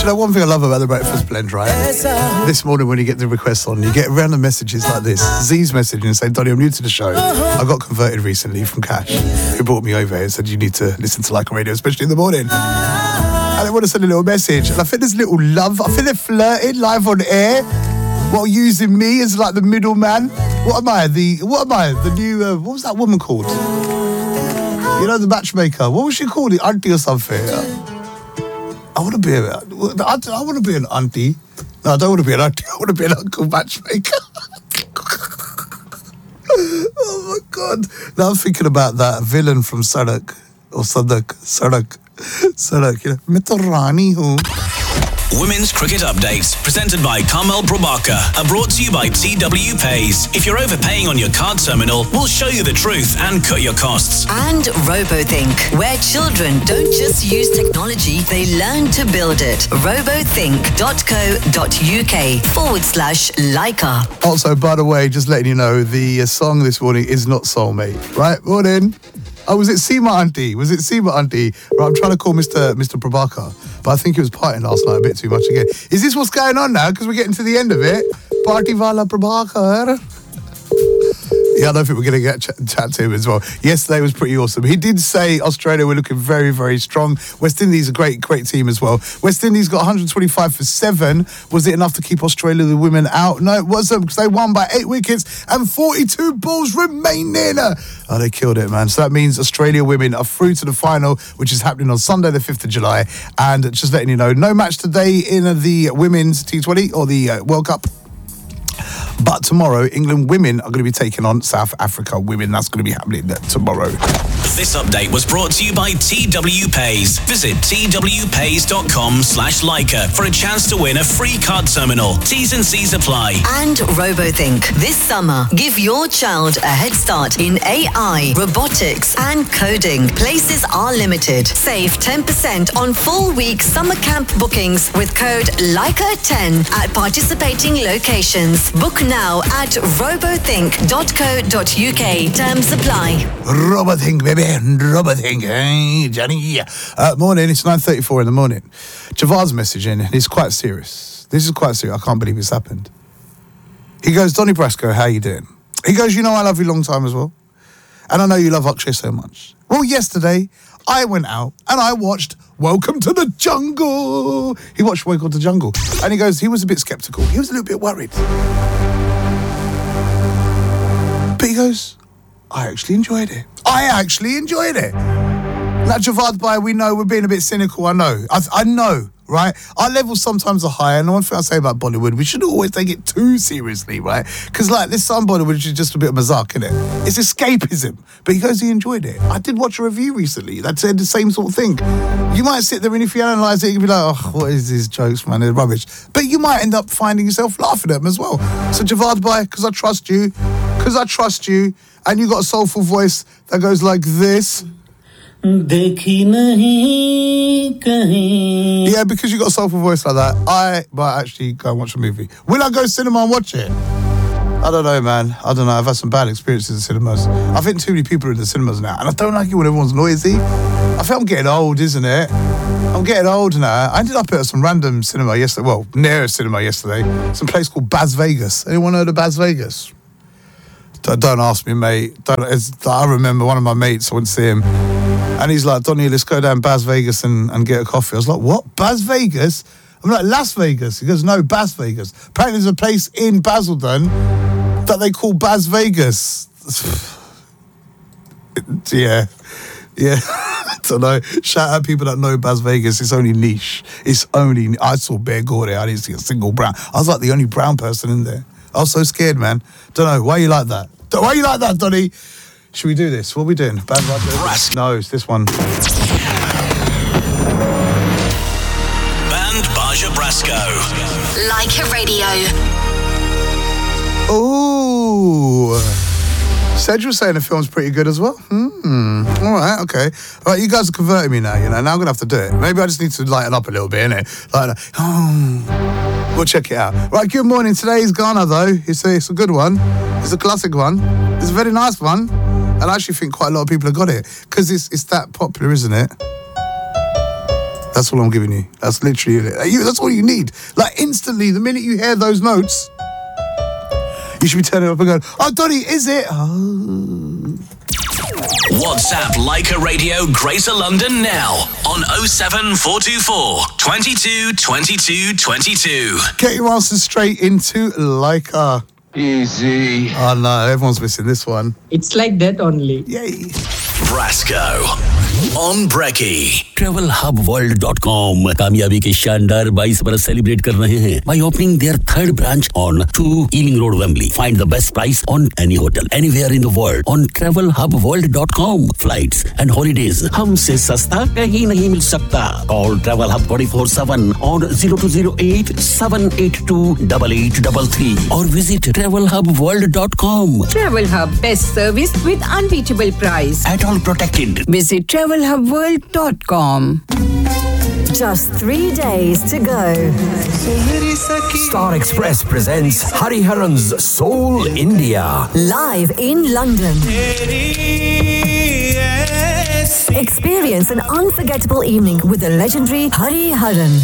you know, one thing I love about the Breakfast Blend, right? This morning when you get the requests on, you get random messages like this. Z's messaging saying, Donny, I'm new to the show. I got converted recently from Cash, who brought me over here and said, you need to listen to Like a Radio, especially in the morning. And they want to send a little message. And I think there's little love. I think they're flirting live on air while using me as like the middleman. What am I? The new, what was that woman called? You know, the matchmaker. What was she called? The auntie or something? I want to be an auntie. No, I don't want to be an auntie. I want to be an uncle matchmaker. Oh my God. Now I'm thinking about that villain from Sadak. Or Sadak. You know, Mitorani who? Women's Cricket Updates, presented by Carmel Probaka, are brought to you by TW Pays. If you're overpaying on your card terminal, we'll show you the truth and cut your costs. And RoboThink, where children don't just use technology, they learn to build it. robothink.co.uk/Leica. Also, by the way, just letting you know, the song this morning is not Soulmate, right? Morning. Oh, was it Seema Auntie? Right, I'm trying to call Mr. Prabhakar, but I think he was partying last night a bit too much again. Is this what's going on now? Because we're getting to the end of it. Party Vala Prabhakar. Yeah, I don't think we're going to get chat to him as well. Yesterday was pretty awesome. He did say Australia were looking very, very strong. West Indies, a great team as well. West Indies got 125 for 7. Was it enough to keep Australia, the women, out? No, it wasn't, because they won by 8 wickets and 42 balls remaining. Oh, they killed it, man. So that means Australia women are through to the final, which is happening on Sunday, the 5th of July. And just letting you know, no match today in the women's T20 or the World Cup. But tomorrow, England women are going to be taking on South Africa women. That's going to be happening tomorrow. This update was brought to you by TW Pays. Visit twpays.com/Leica for a chance to win a free card terminal. T's and C's apply. And RoboThink. This summer, give your child a head start in AI, robotics, and coding. Places are limited. Save 10% on full-week summer camp bookings with code Leica10 at participating locations. Book now at robothink.co.uk. Terms apply. RoboThink, baby. RoboThink. Hey, Johnny. Morning. It's 9:34 in the morning. Javad's messaging. It's quite serious. This is quite serious. I can't believe it's happened. He goes, Donny Brasco, how you doing? He goes, you know I love you long time as well. And I know you love Akshay so much. Well, yesterday, I went out and I watched Welcome to the Jungle. He watched Welcome to the Jungle. And he goes, he was a bit sceptical. He was a little bit worried. But he goes, I actually enjoyed it. Now, Javad Bhai, we know we're being a bit cynical, I know, right? Our levels sometimes are higher, and the one thing I say about Bollywood, we shouldn't always take it too seriously, right? Because, like, there's some Bollywood which is just a bit of mazak, innit? It's escapism. But he goes, he enjoyed it. I did watch a review recently that said the same sort of thing. You might sit there and if you analyse it, you'll be like, oh, what is these jokes, man? They're rubbish. But you might end up finding yourself laughing at them as well. So, Javad Bhai, because I trust you, and you got a soulful voice that goes like this. Dekhi nahi kahin. Yeah, because you got a soulful voice like that, I might actually go and watch a movie. Will I go cinema and watch it? I don't know, man. I've had some bad experiences in cinemas. I think too many people are in the cinemas now, and I don't like it when everyone's noisy. I think I'm getting old, isn't it? I'm getting old now. I ended up at some random cinema yesterday, well, near a cinema yesterday, some place called Baz Vegas. Anyone heard of Baz Vegas? Don't ask me, mate. I remember one of my mates, I went to see him, and he's like, Donny, let's go down Baz Vegas and get a coffee. I was like, what? Baz Vegas? I'm like, Las Vegas. He goes, no, Baz Vegas. Apparently there's a place in Basildon that they call Baz Vegas. Yeah. I don't know. Shout out people that know Baz Vegas. It's only niche. I saw Bear Gore there. I didn't see a single brown. I was like the only brown person in there. I was so scared, man. Don't know. Why are you like that? Why are you like that, Donny? Should we do this? What are we doing? Band No, it's this one. Band Baja Brasco. Like a Radio. Ooh. Cedric was saying the film's pretty good as well. All right, okay. All right, you guys are converting me now, you know. Now I'm going to have to do it. Maybe I just need to lighten up a little bit, innit? We'll check it out. Right, good morning. Today's Ghana, though. It's a good one. It's a classic one. It's a very nice one. And I actually think quite a lot of people have got it. Because it's that popular, isn't it? That's all I'm giving you. That's literally it. That's all you need. Like instantly, the minute you hear those notes, you should be turning up and going, "Oh, Donny, is it?" Oh. WhatsApp Leica Radio Greater London now on 07424 22 22 22. Get your answers straight into Leica. Easy. Oh no, everyone's missing this one. It's like that only. Yay. Brasco on Brekkie. TravelHubWorld.com कामयाबी के शानदार 22 बरस celebrate कर रहे हैं by opening their third branch on 2 Ealing Road, Wembley. Find the best price on any hotel anywhere in the world on TravelHubWorld.com. Flights and holidays हमसे सस्ता कहीं नहीं मिल सकता. Call Travel Hub 24/7 on 0208 782 8833 or visit TravelHubWorld.com. Travel Hub, best service with unbeatable price. At all protected. Visit TravelHubWorld.com. Just 3 days to go. Star Express presents Hariharan's Soul India. Live in London. Experience an unforgettable evening with the legendary Hariharan.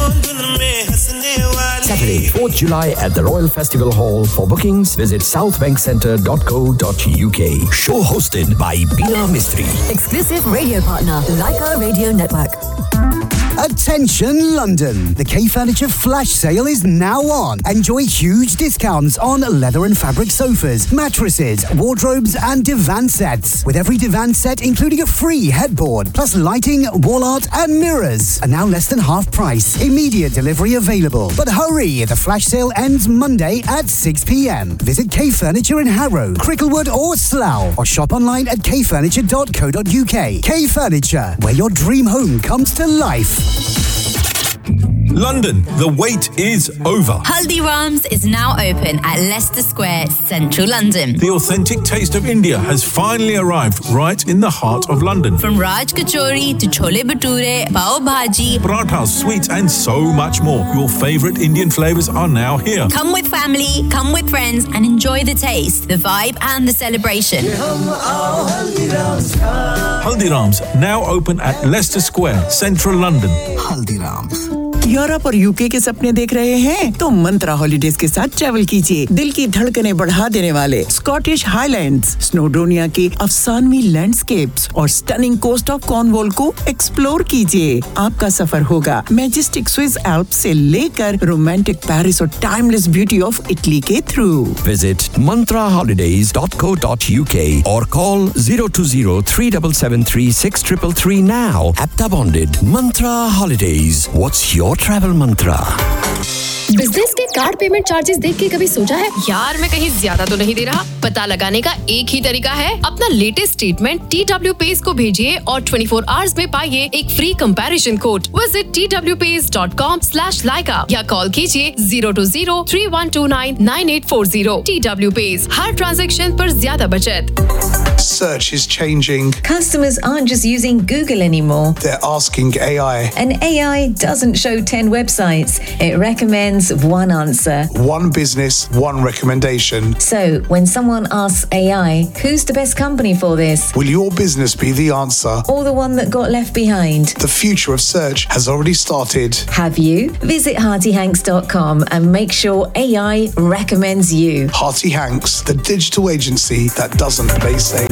Saturday, 4th July at the Royal Festival Hall. For bookings, visit southbankcentre.co.uk. Show hosted by Bina Mistry. Exclusive radio partner, Leica Radio Network. Attention London! The K Furniture Flash Sale is now on. Enjoy huge discounts on leather and fabric sofas, mattresses, wardrobes and divan sets. With every divan set including a free headboard, plus lighting, wall art and mirrors. And now less than half price. Immediate delivery available. But hurry! The Flash Sale ends Monday at 6 p.m. Visit K Furniture in Harrow, Cricklewood or Slough. Or shop online at kfurniture.co.uk. K Furniture, where your dream home comes to life. London, the wait is over. Haldiram's is now open at Leicester Square, central London. The authentic taste of India has finally arrived right in the heart of London. From Raj Kachori to Chole Bhature, Pav Bhaji, parathas, sweets and so much more. Your favourite Indian flavours are now here. Come with family, come with friends and enjoy the taste, the vibe and the celebration. Haldiram's now open at Leicester Square, central London. Haldiram's. Europe और UK के सपने देख रहे हैं तो मंत्रा holidays के साथ travel कीजिए. दिल की धड़कनें बढ़ा देने वाले स्कॉटिश हाईलैंड्स, स्नोडोनिया के अफसानवी लैंडस्केप्स और स्टनिंग कोस्ट ऑफ कॉर्नवॉल को एक्सप्लोर कीजिए. आपका सफर होगा मैजेस्टिक स्विस एल्प्स से लेकर रोमांटिक पेरिस और टाइमलेस ब्यूटी ऑफ इटली के through. Visit mantraholidays.co.uk or call 020-3773-6333 now. Apta bonded. Mantra Holidays. What's your travel mantra? Business के कार्ड पेमेंट चार्जेस देख के कभी सोचा है यार मैं कहीं ज्यादा तो नहीं दे रहा? पता लगाने का एक ही तरीका है, अपना लेटेस्ट स्टेटमेंट TWPays को भेजिए और 24 आवर्स में पाइए एक free comparison code. Visit twpays.com/Leica या कॉल कीजिए 020-3129-9840. TWPays, हर ट्रांजैक्शन पर ज्यादा बचत. Search is changing. Customers aren't just using Google anymore. They're asking AI. And AI doesn't show 10 websites. It recommends one answer. One business, one recommendation. So, when someone asks AI, who's the best company for this? Will your business be the answer? Or the one that got left behind? The future of search has already started. Have you? Visit HeartyHanks.com and make sure AI recommends you. Hearty Hanks, the digital agency that doesn't play safe.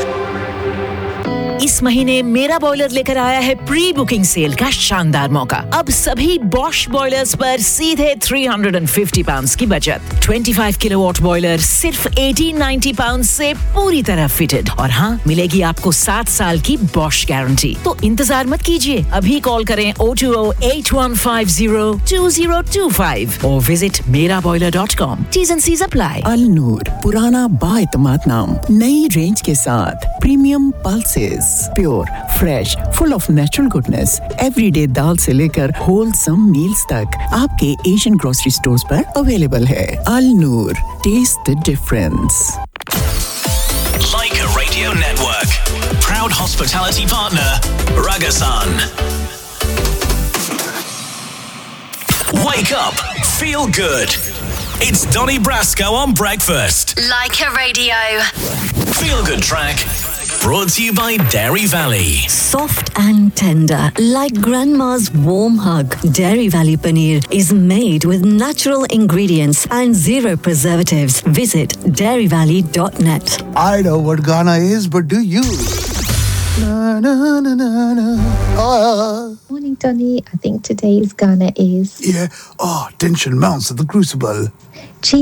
इस महीने मेरा boiler लेकर आया है pre booking cell का शानदार मौका. अब सभी बॉश बॉयलर्स पर सीधे £350 की बचत. 25 किलोवाट बॉयलर सिर्फ £1890 से पूरी तरह फिटेड. और हाँ, मिलेगी आपको 7 साल की बॉश गारंटी. तो इंतजार मत कीजिए, अभी कॉल करें 020-8150-2025 और visit meraboiler.com. T's and C's apply. अल नूर, पुराना बाएतमाद नाम, नई रेंज के साथ premium pulses, pure, fresh, full of natural goodness. Everyday दाल से लेकर होलसम मील्स तक आपके एशियन ग्रोसरी स्टोर्स पर अवेलेबल है. अल नूर, test the difference. Leica Radio Network, proud hospitality partner, Ragasan. Wake up, feel good. It's Donny Brasco on breakfast. Leica Radio. Feel good track Brought to you by Dairy Valley. Soft and tender, like grandma's warm hug. Dairy Valley Paneer is made with natural ingredients and zero preservatives. Visit dairyvalley.net. I know what Ghana is, but do you? Na, na, na, na, na. Morning, Tony. I think today's Ghana is... Yeah. Oh, tension mounts at the crucible. Cheese.